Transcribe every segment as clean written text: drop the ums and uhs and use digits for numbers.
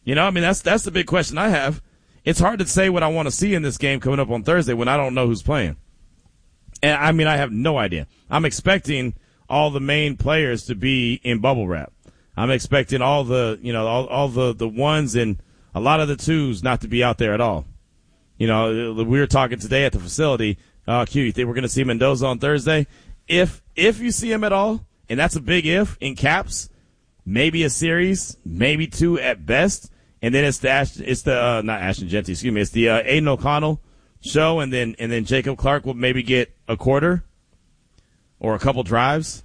You know, I mean, that's the big question I have. It's hard to say what I want to see in this game coming up on Thursday when I don't know who's playing. And I mean, I have no idea. I'm expecting all the main players to be in bubble wrap. I'm expecting all the, you know, all the ones and a lot of the twos not to be out there at all. You know, we were talking today at the facility. Q, you think we're going to see Mendoza on Thursday? If you see him at all, and that's a big if in caps, maybe a series, maybe two at best. And then it's the not Ashton Jeanty, excuse me. It's the Aiden O'Connell show, and then Jacob Clark will maybe get a quarter or a couple drives.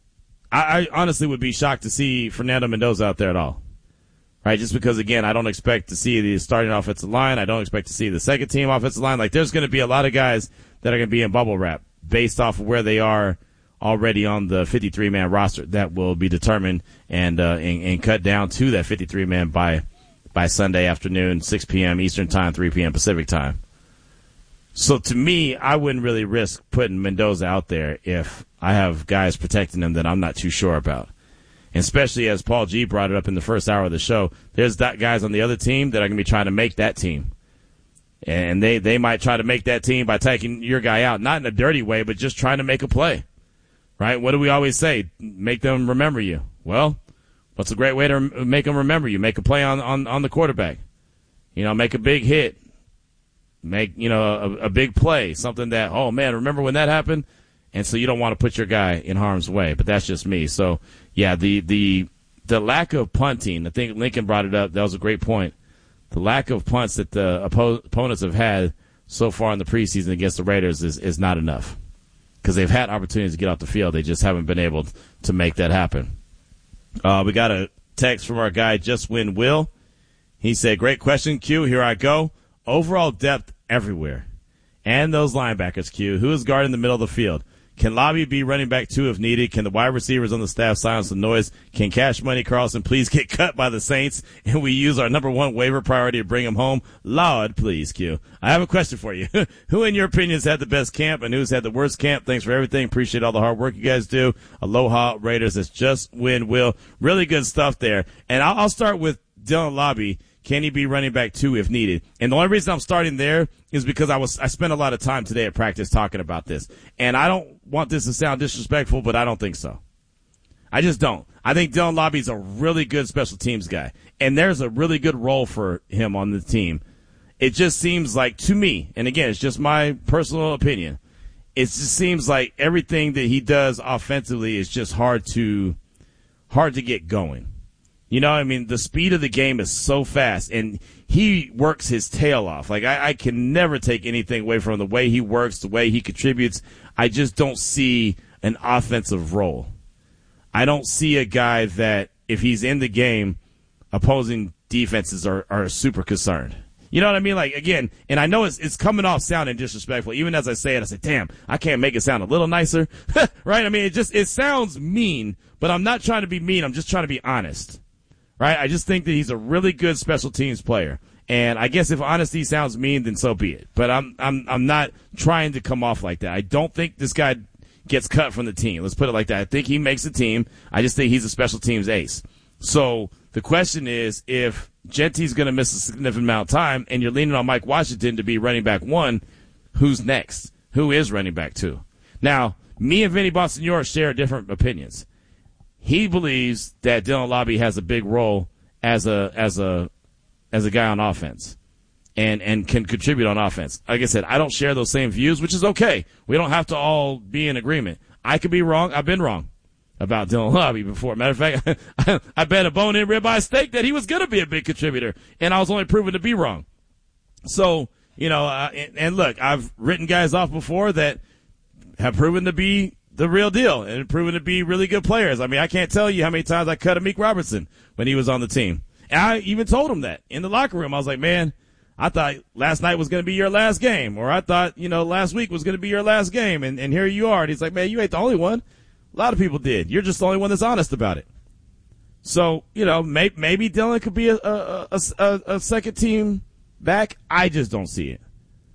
I honestly would be shocked to see Fernando Mendoza out there at all, right? Just because, again, I don't expect to see the starting offensive line. I don't expect to see the second team offensive line. Like, there's going to be a lot of guys that are going to be in bubble wrap based off of where they are already on the 53-man roster. That will be determined and cut down to that 53-man by Sunday afternoon, 6 p.m. Eastern Time, 3 p.m. Pacific Time. So to me, I wouldn't really risk putting Mendoza out there if I have guys protecting him that I'm not too sure about. And especially as Paul G brought it up in the first hour of the show, there's guys on the other team that are going to be trying to make that team. And they might try to make that team by taking your guy out, not in a dirty way, but just trying to make a play. Right? What do we always say? Make them remember you. Well, what's a great way to make them remember you? Make a play on the quarterback. You know, make a big hit. Make, you know, a big play, something that, oh, man, remember when that happened? And so you don't want to put your guy in harm's way, but that's just me. So, yeah, the lack of punting, I think Lincoln brought it up. That was a great point. The lack of punts that the opponents have had so far in the preseason against the Raiders is not enough because they've had opportunities to get off the field. They just haven't been able to make that happen. We got a text from our guy, Just Win Will. He said, great question, Q. Here I go. Overall depth everywhere. And those linebackers, Q. Who is guarding the middle of the field? Can Lobby be running back 2 if needed? Can the wide receivers on the staff silence the noise? Can Cash Money Carlson please get cut by the Saints and we use our number 1 waiver priority to bring him home? Lord, please, Q. I have a question for you. Who, in your opinion, has had the best camp and who's had the worst camp? Thanks for everything. Appreciate all the hard work you guys do. Aloha, Raiders. It's Just Win Will. Really good stuff there. And I'll start with Dylan Lobby. Can he be running back 2 if needed? And the only reason I'm starting there is because I spent a lot of time today at practice talking about this. And I don't want this to sound disrespectful, but I don't think so. I just don't. I think Dylan Lobby's a really good special teams guy. And there's a really good role for him on the team. It just seems like, to me, and again, it's just my personal opinion, it just seems like everything that he does offensively is just hard to get going. You know, I mean, the speed of the game is so fast, and he works his tail off. Like, I can never take anything away from him. The way he works, the way he contributes, I just don't see an offensive role. I don't see a guy that, if he's in the game, opposing defenses are super concerned. You know what I mean? Like, again, and I know it's coming off sounding disrespectful. Even as I say it, I say, damn, I can't make it sound a little nicer. Right? I mean, it sounds mean, but I'm not trying to be mean. I'm just trying to be honest. Right? I just think that he's a really good special teams player. And I guess if honesty sounds mean, then so be it. But I'm not trying to come off like that. I don't think this guy gets cut from the team. Let's put it like that. I think he makes the team. I just think he's a special teams ace. So the question is, if Jeanty's going to miss a significant amount of time and you're leaning on Mike Washington to be running back 1, who's next? Who is running back 2? Now, me and Vinny Bonsignore share different opinions. He believes that Dylan Lobby has a big role as a guy on offense and can contribute on offense. Like I said, I don't share those same views, which is okay. We don't have to all be in agreement. I could be wrong. I've been wrong about Dylan Lobby before. Matter of fact, I bet a bone-in ribeye steak that he was going to be a big contributor, and I was only proven to be wrong. So, you know, and look, I've written guys off before that have proven to be the real deal and proven to be really good players. I mean, I can't tell you how many times I cut Amik Robertson when he was on the team. And I even told him that in the locker room. I was like, man, I thought last night was going to be your last game, or I thought, you know, last week was going to be your last game, and here you are. And he's like, man, you ain't the only one. A lot of people did. You're just the only one that's honest about it. So, you know, maybe Dylan could be a second team back. I just don't see it.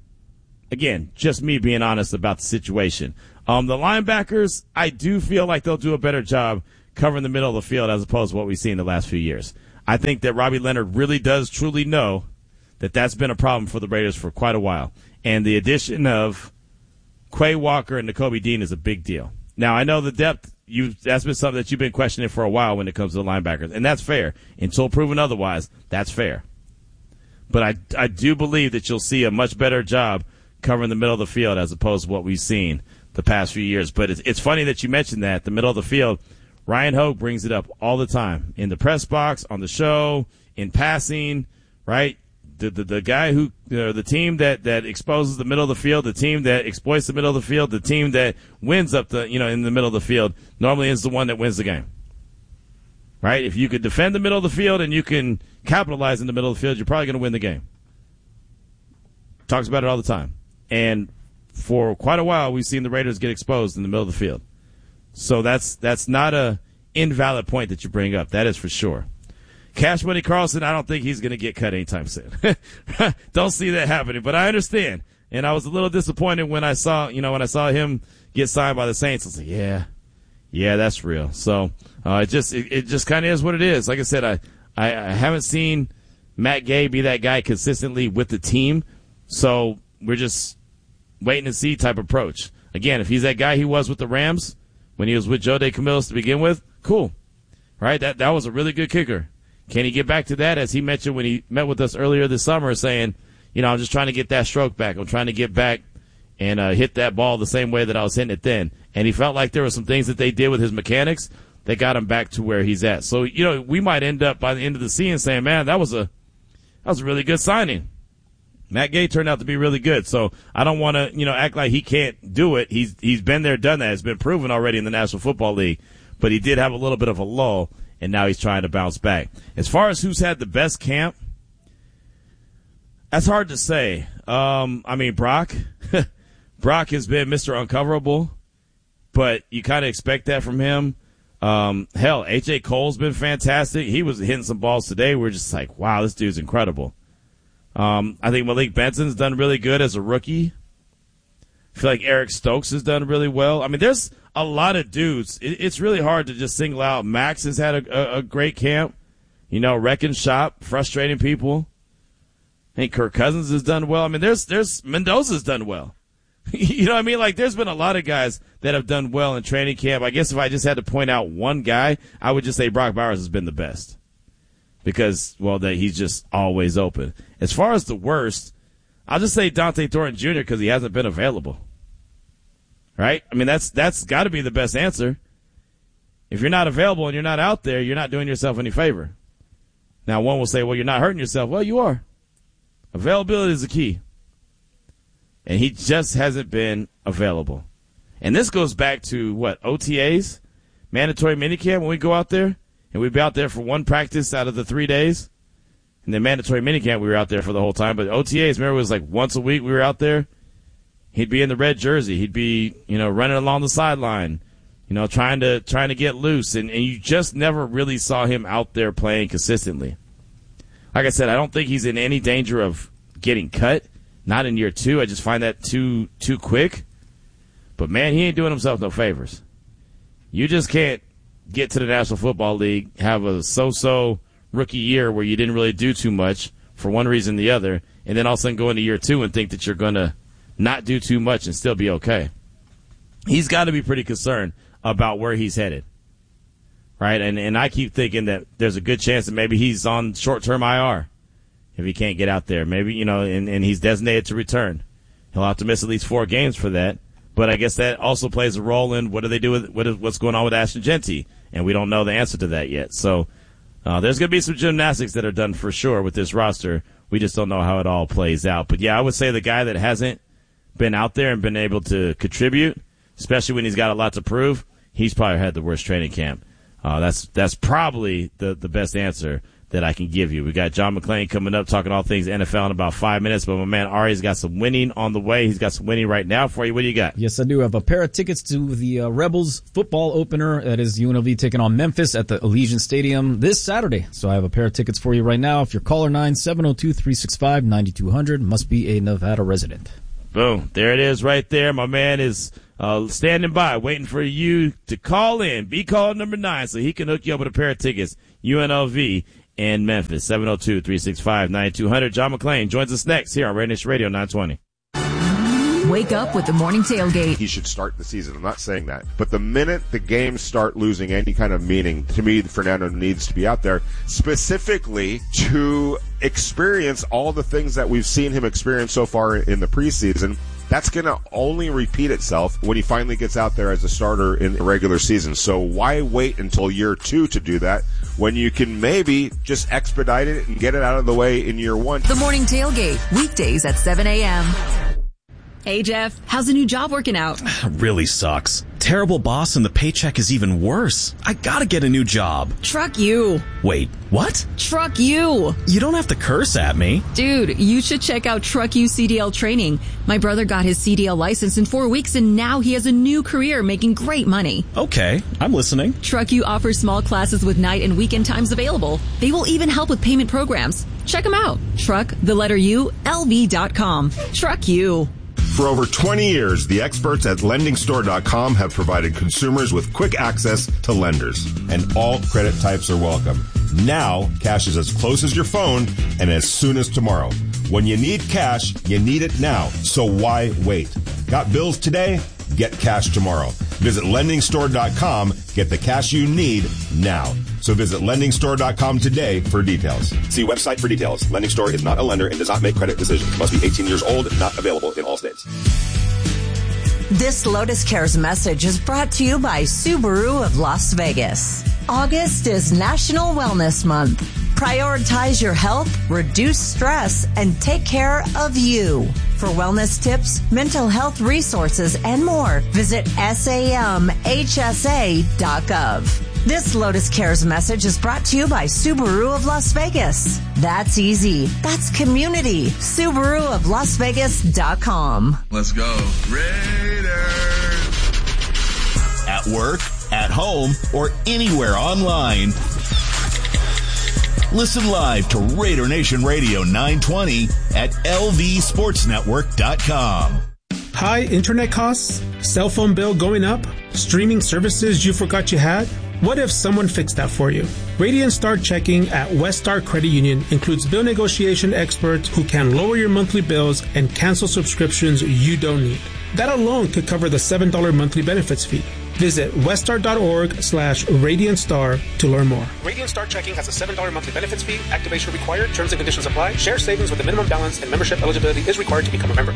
Again, just me being honest about the situation. The linebackers, I do feel like they'll do a better job covering the middle of the field as opposed to what we've seen the last few years. I think that Robbie Leonard really does truly know that that's been a problem for the Raiders for quite a while. And the addition of Quay Walker and Nakobe Dean is a big deal. Now, I know the depth, that's been something that you've been questioning for a while when it comes to the linebackers, and that's fair. Until proven otherwise, that's fair. But I do believe that you'll see a much better job covering the middle of the field as opposed to what we've seen the past few years. But it's funny that you mentioned that, the middle of the field. Ryan Hogue brings it up all the time in the press box, on the show, in passing, right? The guy who, the team that exposes the middle of the field, the team that exploits the middle of the field, the team that wins up in the middle of the field normally is the one that wins the game. Right? If you could defend the middle of the field and you can capitalize in the middle of the field, you're probably going to win the game. Talks about it all the time. And for quite a while, we've seen the Raiders get exposed in the middle of the field. So that's not a invalid point that you bring up. That is for sure. Cash Money Carlson, I don't think he's going to get cut anytime soon. Don't see that happening, but I understand. And I was a little disappointed when I saw him get signed by the Saints. I was like, yeah, that's real. So it just kind of is what it is. Like I said, I haven't seen Matt Gay be that guy consistently with the team. So we're just waiting to see type approach. Again, if he's that guy he was with the Rams when he was with Joe DeCamillis to begin with, cool. Right? That was a really good kicker. Can he get back to that? As he mentioned when he met with us earlier this summer, saying, I'm just trying to get that stroke back. I'm trying to get back and hit that ball the same way that I was hitting it then. And he felt like there were some things that they did with his mechanics that got him back to where he's at. So, we might end up by the end of the season saying, man, that was a really good signing. Matt Gay turned out to be really good. So I don't want to, act like he can't do it. He's been there, done that. It's been proven already in the National Football League. But he did have a little bit of a lull, and now he's trying to bounce back. As far as who's had the best camp, that's hard to say. Brock. Brock has been Mr. Uncoverable, but you kind of expect that from him. A.J. Cole's been fantastic. He was hitting some balls today. We're just like, wow, this dude's incredible. I think Malik Benson's done really good as a rookie. I feel like Eric Stokes has done really well. There's a lot of dudes. It's really hard to just single out. Max has had a great camp. Wrecking shop, frustrating people. I think Kirk Cousins has done well. There's Mendoza's done well. You know what I mean? Like, there's been a lot of guys that have done well in training camp. I guess if I just had to point out one guy, I would just say Brock Bowers has been the best. Because, he's just always open. As far as the worst, I'll just say Dante Thornton Jr. because he hasn't been available. Right? That's got to be the best answer. If you're not available and you're not out there, you're not doing yourself any favor. Now, one will say, well, you're not hurting yourself. Well, you are. Availability is the key. And he just hasn't been available. And this goes back to, OTAs? Mandatory minicamp when we go out there? And we'd be out there for one practice out of the 3 days. And then mandatory minicamp, we were out there for the whole time. But OTAs, remember, it was like once a week we were out there. He'd be in the red jersey. He'd be, running along the sideline, trying to get loose. And you just never really saw him out there playing consistently. Like I said, I don't think he's in any danger of getting cut. Not in year 2. I just find that too quick. But, man, he ain't doing himself no favors. You just can't get to the National Football League, have a so-so rookie year where you didn't really do too much for one reason or the other, and then all of a sudden go into year 2 and think that you're going to not do too much and still be okay. He's got to be pretty concerned about where he's headed. Right? And I keep thinking that there's a good chance that maybe he's on short-term IR if he can't get out there. Maybe, and he's designated to return. He'll have to miss at least 4 games for that. But I guess that also plays a role in what do they do with what's going on with Ashton Genty, and we don't know the answer to that yet. So there's going to be some gymnastics that are done for sure with this roster. We just don't know how it all plays out. But, yeah, I would say the guy that hasn't been out there and been able to contribute, especially when he's got a lot to prove, he's probably had the worst training camp. That's probably the best answer that I can give you. We got John McClain coming up talking all things NFL in about 5 minutes, but my man Ari's got some winning on the way. He's got some winning right now for you. What do you got? Yes, I do have a pair of tickets to the Rebels football opener. That is UNLV taking on Memphis at the Allegiant Stadium this Saturday. So I have a pair of tickets for you right now. If you're caller 9-702-365-9200, must be a Nevada resident. Boom. There it is right there. My man is standing by, waiting for you to call in. Be call number 9 so he can hook you up with a pair of tickets. UNLV in Memphis. 702-365-9200. John McClain joins us next here on Radio Nation Radio 920. Wake up with the morning tailgate. He should start the season. I'm not saying that. But the minute the games start losing any kind of meaning, to me, Fernando needs to be out there specifically to experience all the things that we've seen him experience so far in the preseason. That's going to only repeat itself when he finally gets out there as a starter in the regular season. So why wait until year 2 to do that when you can maybe just expedite it and get it out of the way in year 1? The morning tailgate, weekdays at 7 a.m. Hey, Jeff, how's the new job working out? Really sucks. Terrible boss and the paycheck is even worse. I gotta get a new job. Truck you. Wait, what? Truck you. You don't have to curse at me. Dude, you should check out Truck You CDL training. My brother got his CDL license in 4 weeks and now he has a new career making great money. Okay, I'm listening. Truck You offers small classes with night and weekend times available. They will even help with payment programs. Check them out. Truck, the letter U, LV.com. Truck You. For over 20 years, the experts at LendingStore.com have provided consumers with quick access to lenders. And all credit types are welcome. Now, cash is as close as your phone and as soon as tomorrow. When you need cash, you need it now. So why wait? Got bills today? Get cash tomorrow. Visit LendingStore.com. Get the cash you need now. So visit LendingStore.com today for details. See website for details. Lending Store is not a lender and does not make credit decisions. Must be 18 years old. Not available in all states. This Lotus Cares message is brought to you by Subaru of Las Vegas. August is National Wellness Month. Prioritize your health, reduce stress, and take care of you. For wellness tips, mental health resources, and more, visit samhsa.gov. This Lotus Cares message is brought to you by Subaru of Las Vegas. That's easy. That's community. Subaru of LasVegas.com. Let's go. Raiders! At work, at home, or anywhere online. Listen live to Raider Nation Radio 920 at lvsportsnetwork.com. High internet costs? Cell phone bill going up? Streaming services you forgot you had? What if someone fixed that for you? Radiant Star Checking at West Star Credit Union includes bill negotiation experts who can lower your monthly bills and cancel subscriptions you don't need. That alone could cover the $7 monthly benefits fee. Visit weststar.org/RadiantStar to learn more. Radiant Star Checking has a $7 monthly benefits fee. Activation required. Terms and conditions apply. Share savings with a minimum balance and membership eligibility is required to become a member.